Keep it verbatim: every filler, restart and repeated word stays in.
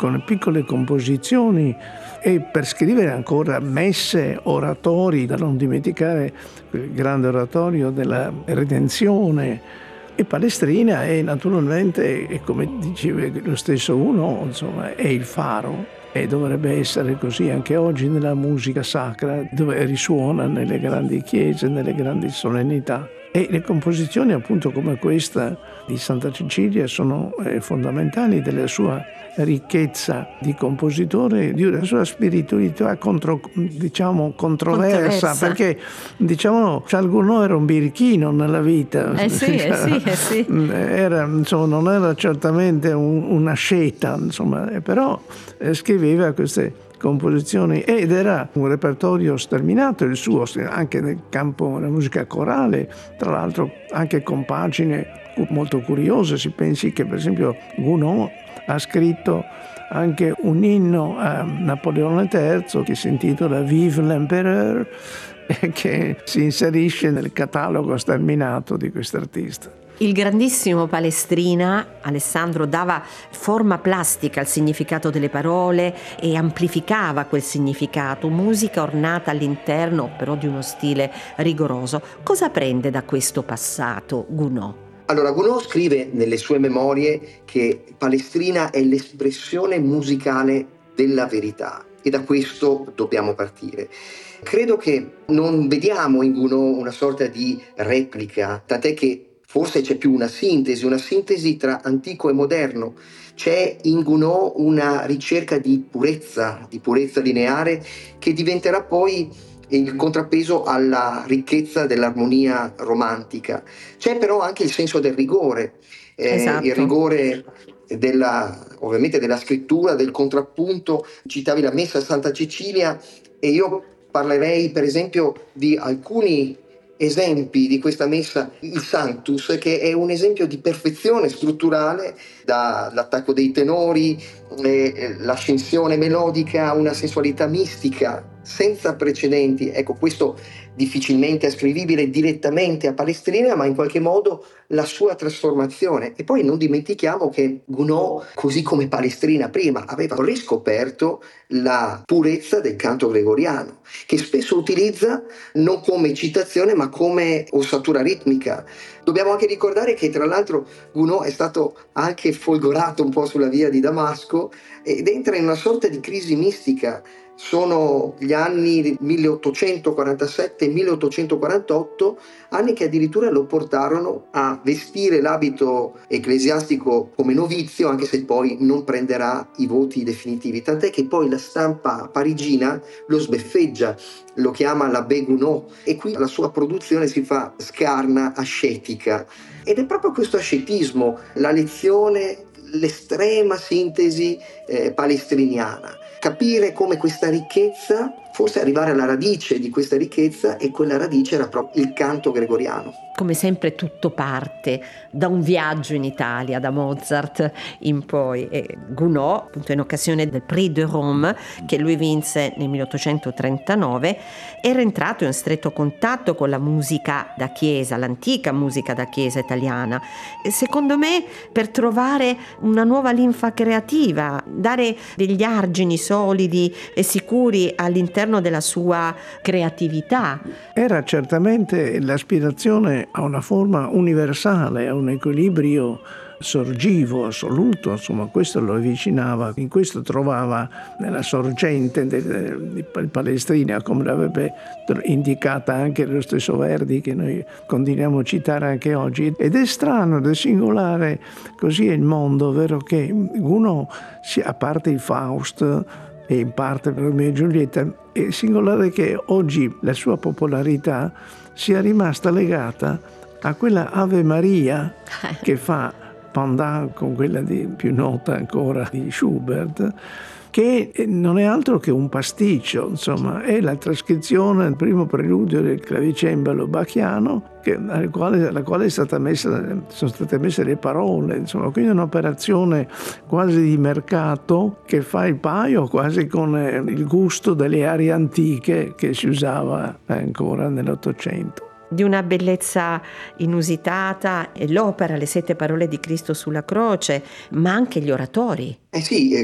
con piccole composizioni, e per scrivere ancora messe, oratori, da non dimenticare il grande oratorio della Redenzione. E Palestrina è naturalmente, e come diceva lo stesso Gounod, insomma, è il faro, e dovrebbe essere così anche oggi nella musica sacra, dove risuona nelle grandi chiese, nelle grandi solennità. E le composizioni appunto come questa di Santa Cecilia sono eh, fondamentali della sua ricchezza di compositore, di una sua spiritualità contro, diciamo controversa, controversa. Perché diciamo Charles Gounod era un birichino nella vita, eh sì, eh sì, eh sì. Era, insomma, non era certamente un, una sceta, insomma, però eh, scriveva queste composizioni ed era un repertorio sterminato il suo, anche nel campo della musica corale, tra l'altro anche con pagine molto curiose. Si pensi che per esempio Gounod ha scritto anche un inno a Napoleone terzo che si intitola Vive l'Empereur, e che si inserisce nel catalogo sterminato di quest'artista. Il grandissimo Palestrina, Alessandro, dava forma plastica al significato delle parole e amplificava quel significato, musica ornata all'interno però di uno stile rigoroso. Cosa prende da questo passato Gounod? Allora, Gounod scrive nelle sue memorie che Palestrina è l'espressione musicale della verità, e da questo dobbiamo partire. Credo che non vediamo in Gounod una sorta di replica, tant'è che forse c'è più una sintesi, una sintesi tra antico e moderno. C'è in Gounod una ricerca di purezza, di purezza lineare, che diventerà poi il contrappeso alla ricchezza dell'armonia romantica. C'è però anche il senso del rigore, eh, Esatto. il rigore della, ovviamente della scrittura, del contrappunto. Citavi la Messa a Santa Cecilia e io parlerei per esempio di alcuni esempi di questa messa, il Sanctus, che è un esempio di perfezione strutturale, dall'attacco dei tenori, eh, l'ascensione melodica, una sensualità mistica senza precedenti. Ecco, questo difficilmente ascrivibile direttamente a Palestrina, ma in qualche modo la sua trasformazione. E poi non dimentichiamo che Gounod, così come Palestrina prima, aveva riscoperto la purezza del canto gregoriano, che spesso utilizza non come citazione ma come ossatura ritmica. Dobbiamo anche ricordare che tra l'altro Gounod è stato anche folgorato un po' sulla via di Damasco ed entra in una sorta di crisi mistica. Sono gli anni milleottocentoquarantasette milleottocentoquarantotto, anni che addirittura lo portarono a vestire l'abito ecclesiastico come novizio, anche se poi non prenderà i voti definitivi, tant'è che poi la stampa parigina lo sbeffeggia, lo chiama l'abbé Gounod, e qui la sua produzione si fa scarna, ascetica, ed è proprio questo ascetismo la lezione, l'estrema sintesi eh, palestriniana. Capire come questa ricchezza, forse arrivare alla radice di questa ricchezza, e quella radice era proprio il canto gregoriano. Come sempre tutto parte da un viaggio in Italia, da Mozart in poi. E Gounod, appunto, in occasione del Prix de Rome che lui vinse nel milleottocentotrentanove, era entrato in stretto contatto con la musica da chiesa, l'antica musica da chiesa italiana, e secondo me per trovare una nuova linfa creativa, dare degli argini solidi e sicuri all'interno della sua creatività. Era certamente l'aspirazione a una forma universale, a un equilibrio sorgivo, assoluto, insomma questo lo avvicinava, in questo trovava nella sorgente di Palestrina, come l'avrebbe indicata anche lo stesso Verdi, che noi continuiamo a citare anche oggi. Ed è strano ed è singolare, così è il mondo, vero, che uno, a parte il Faust e in parte Romeo e Giulietta, è singolare che oggi la sua popolarità sia rimasta legata a quella Ave Maria che fa pendant con quella di, più nota ancora di Schubert, che non è altro che un pasticcio, insomma, è la trascrizione, il primo preludio del clavicembalo bacchiano, che, alla, quale, alla quale è stata messa, sono state messe le parole, insomma, quindi è un'operazione quasi di mercato che fa il paio quasi con il gusto delle arie antiche che si usava ancora nell'Ottocento. Di una bellezza inusitata è l'opera Le sette parole di Cristo sulla croce, ma anche gli oratori. Eh sì,